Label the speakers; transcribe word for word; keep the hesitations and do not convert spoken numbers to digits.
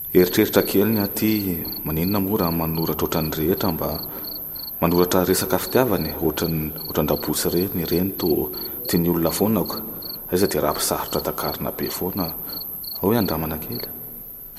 Speaker 1: Eritreritra kely ny aty maninona mora manoratra ohatran'ny rehetra mba manoratra resaka fitiavany ohatran'ny ohatran-dabosy reny reny to tiany olona foana ko aiza dia raha mpisarotra takarina be foana ao andramana kely.